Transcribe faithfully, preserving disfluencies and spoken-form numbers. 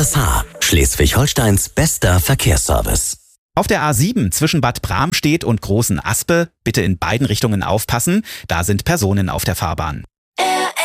R S H, Schleswig-Holsteins bester Verkehrsservice. Auf der A sieben zwischen Bad Bramstedt und Großen Aspe bitte in beiden Richtungen aufpassen, da sind Personen auf der Fahrbahn.